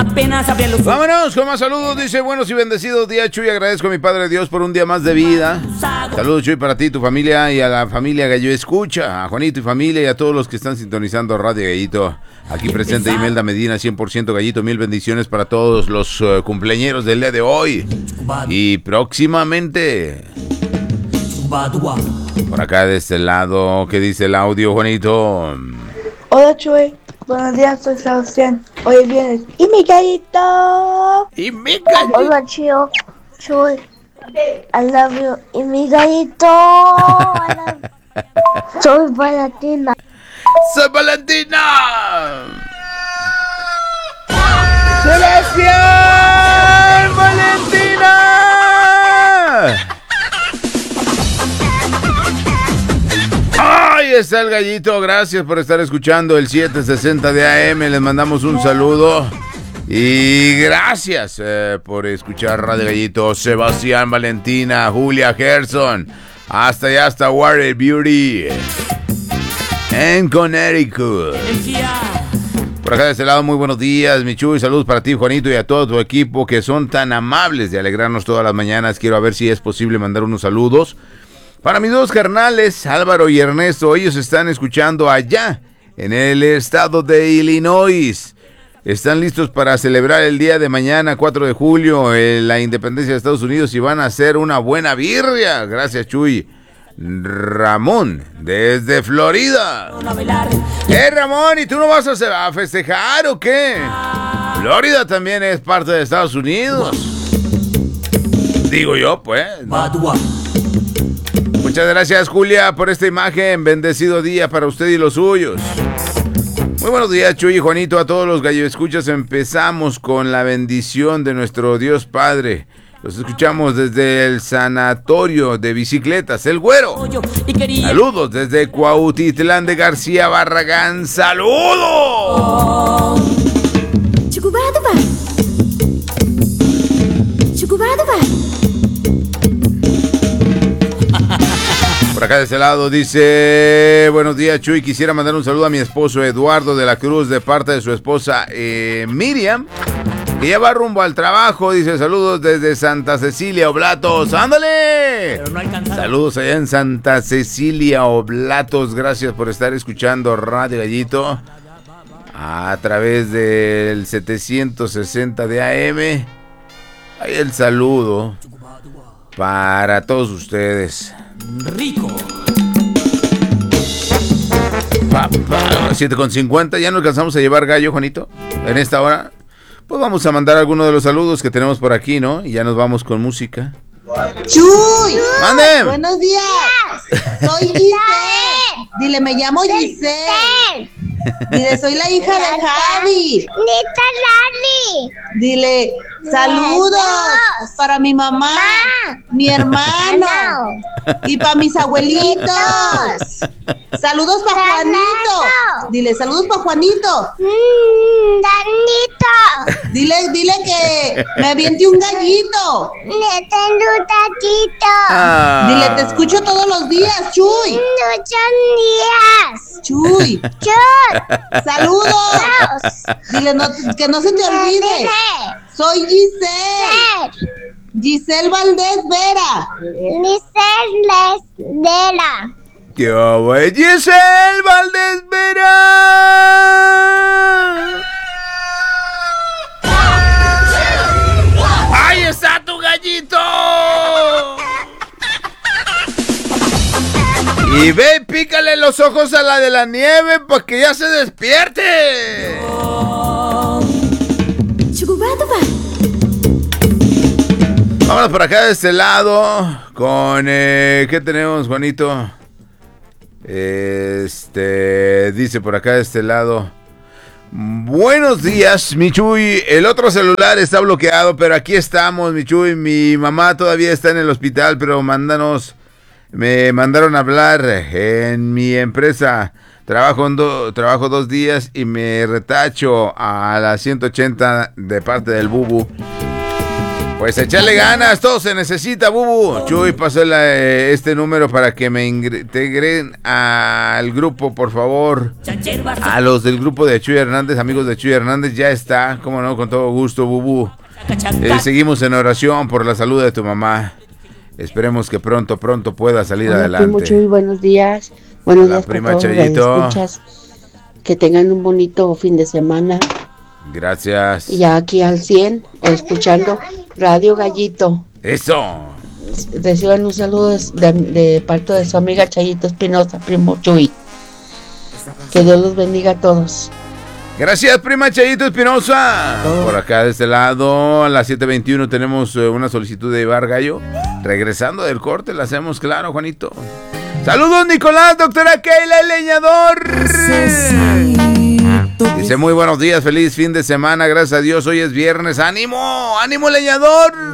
apenas abría los ojos. Vámonos con más saludos. Dice, buenos y bendecidos días, Chuy. Agradezco a mi Padre Dios por un día más de vida. Saludos, Chuy, para ti, tu familia y a la familia Gallo Escucha, a Juanito y familia y a todos los que están sintonizando Radio Gallito. Aquí presente Imelda Medina, 100% Gallito. Mil bendiciones para todos los cumpleañeros del día de hoy. Y próximamente... Por acá de este lado, ¿qué dice el audio, Juanito? Hola, Chuy. Buenos días, soy Sebastián. Hoy es viernes. ¡Y mi gallito! ¡Y mi gallito! Hola, Chio. Chuy. I love you. ¡Y mi gallito! Soy Valentina. ¡Soy Valentina! ¡Sebastián! ¡Valentina! Ahí está el gallito, gracias por estar escuchando el 760 de AM, les mandamos un saludo y gracias por escuchar Radio Gallito. Sebastián, Valentina, Julia, Gerson, hasta allá, hasta Water Beauty en Connecticut. Por acá de este lado, muy buenos días, mi Chuy, saludos para ti, Juanito, y a todo tu equipo que son tan amables de alegrarnos todas las mañanas. Quiero ver si es posible mandar unos saludos para mis dos carnales, Álvaro y Ernesto. Ellos están escuchando allá en el estado de Illinois. Están listos para celebrar el día de mañana, 4 de julio, la independencia de Estados Unidos, y van a hacer una buena birria. Gracias, Chuy. Ramón, desde Florida. Ramón, ¿y tú no vas a festejar o qué? Florida también es parte de Estados Unidos. Digo yo, pues. Muchas gracias, Julia, por esta imagen. Bendecido día para usted y los suyos. Muy buenos días, Chuy y Juanito, a todos los gallo escuchas. Empezamos con la bendición de nuestro Dios Padre. Los escuchamos desde el sanatorio de bicicletas, El Güero. Saludos desde Cuautitlán de García Barragán. ¡Saludos! Por acá de ese lado dice, buenos días, Chuy, quisiera mandar un saludo a mi esposo Eduardo de la Cruz de parte de su esposa Miriam, que ya va rumbo al trabajo. Dice, saludos desde Santa Cecilia, Oblatos. ¡Ándale! Saludos allá en Santa Cecilia, Oblatos. Gracias por estar escuchando Radio Gallito a través del 760 de AM. Ahí el saludo para todos ustedes. Rico. 7:50, ya no alcanzamos a llevar gallo, Juanito, en esta hora. Pues vamos a mandar algunos de los saludos que tenemos por aquí, ¿no? Y ya nos vamos con música. ¡Chuy! ¡Mande! ¡Buenos días! Soy Giselle. Dile, me llamo Giselle. Dile, soy la hija de Javi. Dile, saludos para mi mamá, mi hermano y para mis abuelitos. Saludos para Juanito. Dile, saludos para Juanito. Danito. Dile que me aviente un gallito. Le tengo un taquito. Dile, te escucho todos los días, Chuy. Muchos días. Chuy. Chuy. Saludos. Dile, que no se te olvide. Soy Giselle. Giselle Valdés Vera. Giselle Vera. ¡Qué bueno! ¡Giselle Valdés Vera! ¡Ahí está tu gallito! Y ve, pícale los ojos a la de la nieve para que ya se despierte. Vámonos por acá de este lado con... ¿qué tenemos, Juanito? Dice por acá de este lado: buenos días, mi Chuy. El otro celular está bloqueado, pero aquí estamos, mi Chuy. Mi mamá todavía está en el hospital, pero me mandaron a hablar en mi empresa. Trabajo 2 días y me retacho a las 180 de parte del Bubu. Pues echarle ganas, todo se necesita, Bubu. Chuy, pásale este número para que me integren al grupo, por favor. A los del grupo de Chuy Hernández, amigos de Chuy Hernández, ya está, cómo no, con todo gusto, Bubu. Seguimos en oración por la salud de tu mamá. Esperemos que pronto pueda salir adelante. Primo Chuy, buenos días. Buenos días, prima todos, Chayito. Que tengan un bonito fin de semana. Gracias. Y ya aquí al 100, escuchando Radio Gallito. Eso. Reciban un saludo de parte de su amiga Chayito Espinosa, primo Chuy. Que Dios los bendiga a todos. Gracias, prima Chayito Espinosa. Por acá de este lado, a las 7:21 tenemos una solicitud de Ibar Gallo. Regresando del corte, la hacemos, claro, Juanito. Saludos, Nicolás, doctora Keila, el leñador. Dice, muy buenos días, feliz fin de semana, gracias a Dios, hoy es viernes. ¡Ánimo! ¡Ánimo, leñador!